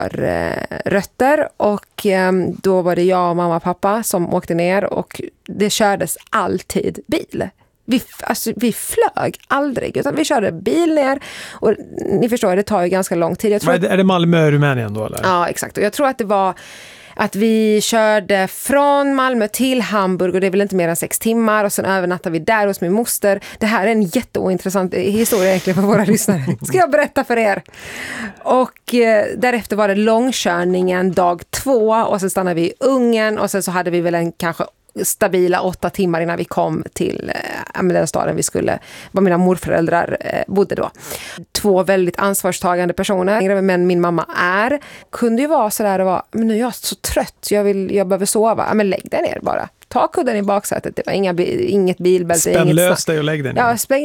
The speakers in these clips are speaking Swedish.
rötter och då var det jag, mamma och pappa som åkte ner och det kördes alltid bil. Vi flög aldrig utan vi körde bil ner och ni förstår, det tar ju ganska lång tid. Jag tror är det Malmö, Rumänien då eller? Ja, exakt. Och jag tror att det var att vi körde från Malmö till Hamburg och det är väl inte mer än 6 timmar och sen övernattade vi där hos min moster. Det här är en jätteointressant historia egentligen för våra lyssnare. Ska jag berätta för er? Och därefter var det långkörningen dag 2 och sen stannade vi i Ungern och sen så hade vi väl en kanske stabila 8 timmar innan vi kom till den staden vi skulle, var mina morföräldrar bodde då. 2 väldigt ansvarstagande personer, men min mamma kunde ju vara sådär och vara, men nu är jag så trött, jag behöver sova. Ja, men lägg dig ner bara. Ta kudden i baksätet, det var inget bilbälte. Spänlös dig och lägg dig ner.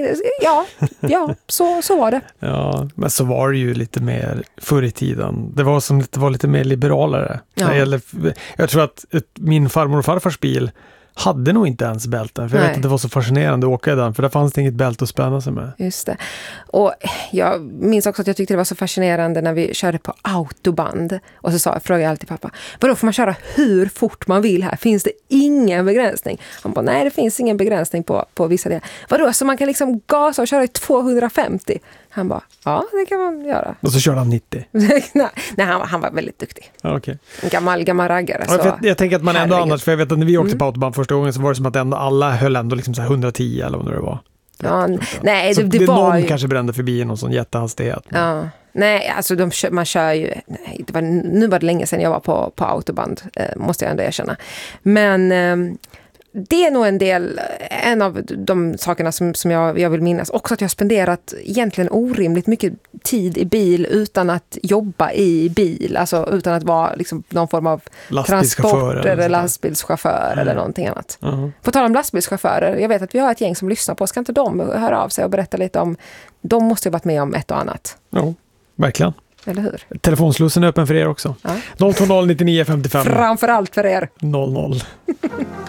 Ja, så var det. Ja, men så var det ju lite mer förr i tiden. Det var lite mer liberalare. Ja. Jag tror att min farmor och farfars bil hade nog inte ens bälten. För jag vet att det var så fascinerande att åka i den. För där fanns det inget bälte att spänna sig med. Just det. Och jag minns också att jag tyckte det var så fascinerande när vi körde på autoband. Och så frågade jag alltid pappa, vadå får man köra hur fort man vill här? Finns det ingen begränsning? Han bara, nej det finns ingen begränsning på vissa delar. Vadå, så man kan liksom gasa och köra i 250? Han bara, ja det kan man göra. Och så körde han 90? Nej, han var väldigt duktig. Ja, okay. Gammal raggare. Ja, jag tänker att man ändå annars, för jag vet att när vi åkte på autobahn första gången så var det som att alla höll ändå liksom så här 110 eller vad det var. Ja, nej, det var någon ju... kanske brände förbi någon sån jättehastighet. Ja. Nej, alltså man kör ju... Nej, nu var det länge sedan jag var på autoband, måste jag ändå erkänna. Men... det är nog en av de sakerna som jag vill minnas. Också att jag har spenderat egentligen orimligt mycket tid i bil utan att jobba i bil. Alltså utan att vara liksom någon form av transport eller lastbilschaufför eller någonting annat. På tal om lastbilschaufförer, jag vet att vi har ett gäng som lyssnar på. Ska inte de höra av sig och berätta lite om... De måste ha varit med om ett och annat. Ja, verkligen. Eller hur? Telefonslussen är öppen för er också. Ja. 020 99 55. Framförallt för er. 00.